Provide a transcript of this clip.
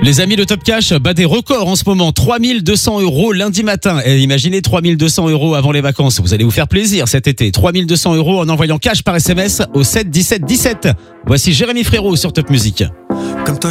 Les amis, le Top Cash bat des records en ce moment. 3200 € lundi matin. Et imaginez 3200 € avant les vacances. Vous allez vous faire plaisir cet été. 3200 € en envoyant cash par SMS au 7 17 17. Voici Jérémy Frérot sur Top Music. Comme toi,